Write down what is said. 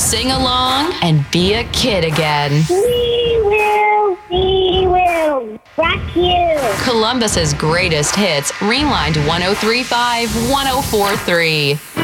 sing along, and be a kid again. We will rock you. Columbus's greatest hits, Rewind 103.5, 104.3.